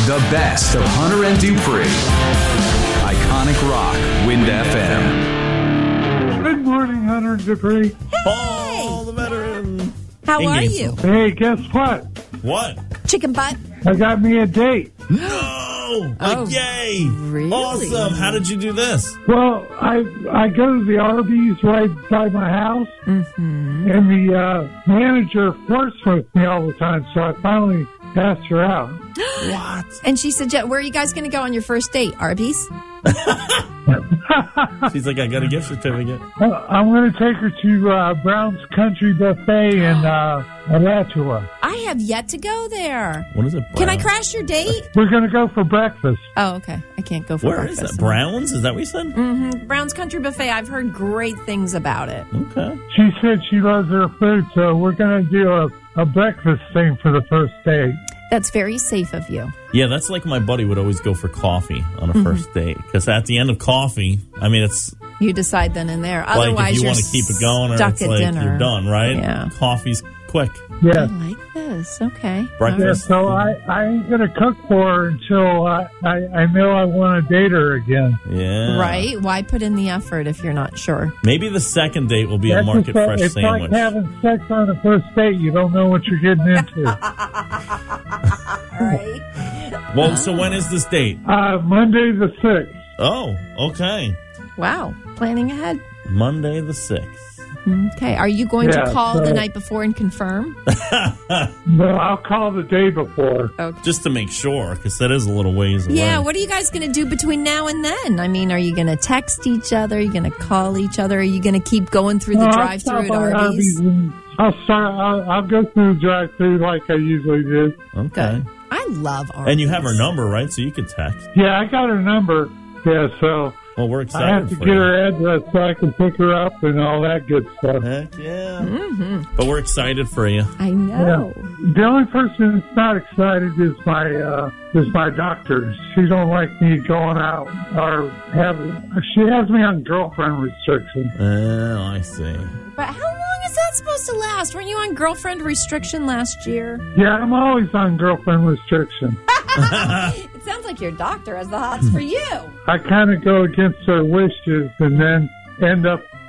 The best of Hunter and Dupree. Iconic Rock, Wind FM. Good morning, Hunter and Dupree. Paul, the veteran. How are you? Hey, guess what? What? Chicken butt? I got me a date. No! Oh, yay! really? Awesome. How did you do this? Well, I go to the Arby's right by my house, and the manager flirts with me all the time, so I finally asked her out. What? And she said, where are you guys going to go on your first date? Arby's? She's like, I got a gift certificate. I'm going to take her to Brown's Country Buffet in Alachua. I have yet to go there. What is it? Can I Brown? crash your date? We're going to go for breakfast. Oh, okay. I can't go for Where breakfast. is it? Brown's? Is that what you said? Mm-hmm. Brown's Country Buffet. I've heard great things about it. Okay. She said she loves her food, so we're going to do a breakfast thing for the first date. That's very safe of you. Yeah, that's like my buddy would always go for coffee on a first date. Because at the end of coffee, I mean, it's You decide then and there. like Otherwise, if you you're want to keep it going or stuck it's at like dinner. you're done, right? Yeah. Coffee's quick. Yeah. I like this. Okay. Breakfast. Yeah, so I ain't going to cook for her until I know I want to date her again. Yeah. Right? Why put in the effort if you're not sure? Maybe the second date will be a That's market just like- fresh it's sandwich. like having sex on the first date. You don't know what you're getting into. Right? Well, so when is this date? Monday the 6th. Oh, okay. Wow. Planning ahead. Monday the 6th. Okay. Are you going to Yeah, call so- the night before and confirm? No, I'll call the day before. Okay. Just to make sure, because that is a little ways away. Yeah, what are you guys going to do between now and then? I mean, are you going to text each other? Are you going to call each other? Are you going to keep going through the I'll drive-thru stop at by Arby's? and I'll go through the drive-thru like I usually do. Okay. Good. I love Arby's. And you have her number, right? So you could text. Yeah, I got her number. Yeah, so Well, we're I excited have to for get you. her address so I can pick her up and all that good stuff. Heck yeah. But we're excited for you. I know. The only person that's not excited is my doctor. She don't like me going out or she has me on girlfriend restriction. Oh, I see. But how long is that supposed to last? Weren't you on girlfriend restriction last year? Yeah, I'm always on girlfriend restriction. It sounds like your doctor has the hots for you. I kind of go against her wishes and then end up